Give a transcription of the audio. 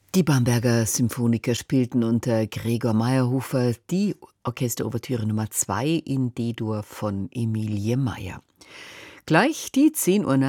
Die Bamberger Symphoniker spielten unter Gregor Meyerhofer die Orchesterouvertüre Nummer 2 in D-Dur von Emilie Meyer. Gleich die 10:00